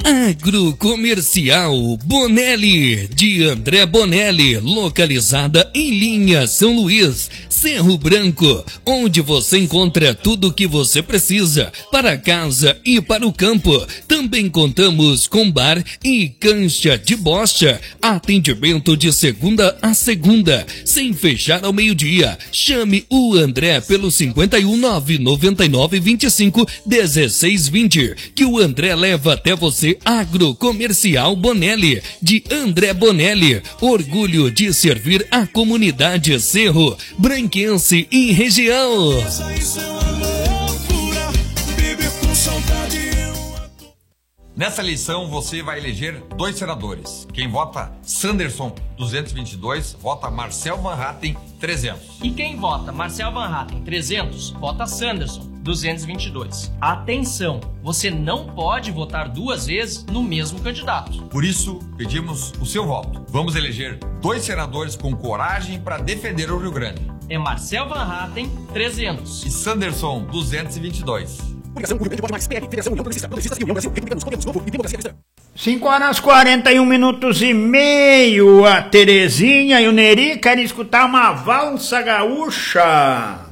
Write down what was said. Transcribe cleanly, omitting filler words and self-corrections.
Agrocomercial Bonelli, de André Bonelli, localizada em Linha São Luís, Cerro Branco, onde você encontra tudo o que você precisa para casa e para o campo. Também contamos com bar e cancha de bocha, atendimento de segunda a segunda, sem fechar ao meio-dia. Chame o André pelo 51 999 25 16 20, que o André leva até você. Agrocomercial Bonelli, de André Bonelli, orgulho de servir a comunidade Cerro Branquense e região. Nessa eleição você vai eleger 2 senadores. Quem vota Sanderson 222, vota Marcel Van Hatten 300. E quem vota Marcel Van Hatten 300, vota Sanderson 222. Atenção, você não pode votar 2 vezes no mesmo candidato. Por isso, pedimos o seu voto. Vamos eleger 2 senadores com coragem para defender o Rio Grande. É Marcel Van Hatten 300 e Sanderson 222. 5h41 e meio. A Terezinha e o Neri querem escutar uma valsa gaúcha.